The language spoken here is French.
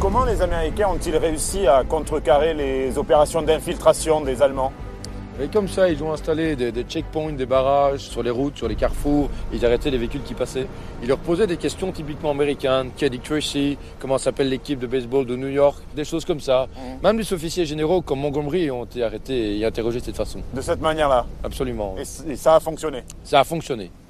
Comment les Américains ont-ils réussi à contrecarrer les opérations d'infiltration des Allemands? Et comme ça, ils ont installé des checkpoints, des barrages sur les routes, sur les carrefours. Ils arrêtaient les véhicules qui passaient. Ils leur posaient des questions typiquement américaines. Qui a dit Tracy? Comment s'appelle l'équipe de baseball de New York? Des choses comme ça. Même les officiers généraux comme Montgomery ont été arrêtés et interrogés de cette façon. De cette manière-là? Absolument. Et ça a fonctionné? Ça a fonctionné.